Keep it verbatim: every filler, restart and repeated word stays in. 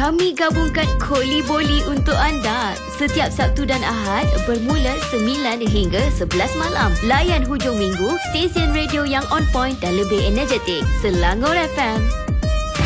Kami gabungkan Koli Boli untuk anda setiap Sabtu dan Ahad bermula sembilan hingga sebelas malam. Layan hujung minggu, stesen radio yang on point dan lebih energetik. Selangor F M.